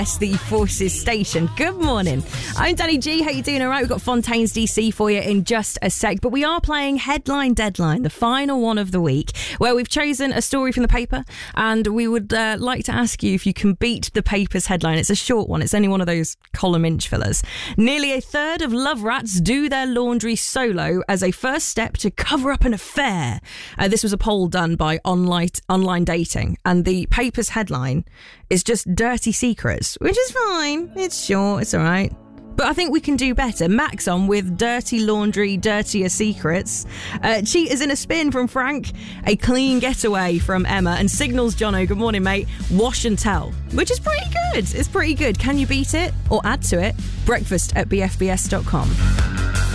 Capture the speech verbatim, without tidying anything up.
It's the Forces station. Good morning. I'm Danny G. How you doing? All right, we've got Fontaine's D C for you in just a sec, but we are playing Headline Deadline, the final one of the week, where we've chosen a story from the paper, and we would uh, like to ask you if you can beat the paper's headline. It's a short one. It's only one of those column inch fillers. Nearly a third of love rats do their laundry solo as a first step to cover up an affair. Uh, this was a poll done by online online dating, and the paper's headline is just dirty secrets, which is fine. It's short, it's all right. But I think we can do better. Max on with dirty laundry, dirtier secrets. Uh, cheaters in a spin from Frank. A clean getaway from Emma. And Signals Jono, good morning, mate. Wash and tell, which is pretty good. It's pretty good. Can you beat it or add to it? Breakfast at b f b s dot com.